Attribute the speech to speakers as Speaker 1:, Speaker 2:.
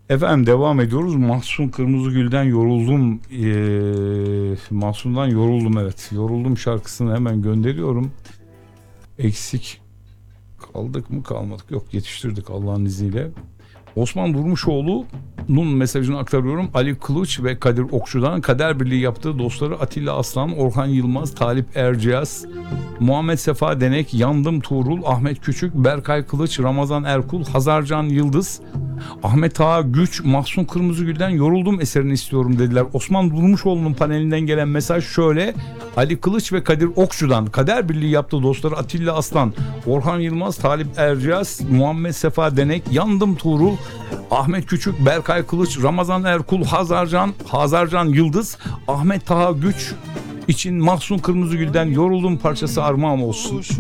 Speaker 1: Efendim devam ediyoruz. Mahsun Kırmızıgül'den yoruldum. Mahsun'dan yoruldum, evet. Yoruldum şarkısını hemen gönderiyorum. Eksik kaldık mı kalmadık. Yok, yetiştirdik Allah'ın izniyle. Osman Durmuşoğlu'nun mesajını aktarıyorum. Ali Kılıç ve Kadir Okçu'dan kader birliği yaptığı dostları Atilla Aslan, Orhan Yılmaz, Talip Erciyes, Muhammed Sefa Denek, Yandım Tuğrul, Ahmet Küçük, Berkay Kılıç, Ramazan Erkul, Hazarcan Yıldız, Ahmet Ağa Güç, Mahsun Kırmızıgül'den yoruldum eserini istiyorum dediler. Osman Durmuşoğlu'nun panelinden gelen mesaj şöyle: Ali Kılıç ve Kadir Okçu'dan kader birliği yaptığı dostları Atilla Aslan, Orhan Yılmaz, Talip Erciyes, Muhammed Sefa Denek, Yandım Tuğrul, Ahmet Küçük, Berkay Kılıç, Ramazan Erkul, Hazarcan Yıldız, Ahmet Taha Güç için Mahsun Kırmızıgül'den yoruldum parçası armağan olsun.